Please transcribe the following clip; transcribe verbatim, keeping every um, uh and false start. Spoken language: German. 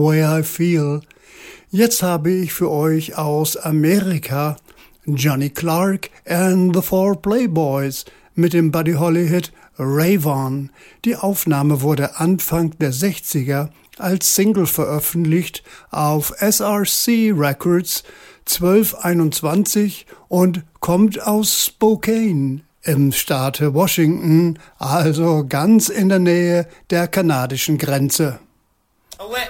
Way I Feel. Jetzt habe ich für euch aus Amerika Johnny Clark and the Four Playboys mit dem Buddy Holly-Hit Rave On. Die Aufnahme wurde Anfang der sechziger als Single veröffentlicht auf S R C Records zwölf einundzwanzig und kommt aus Spokane im Staate Washington, also ganz in der Nähe der kanadischen Grenze. Well,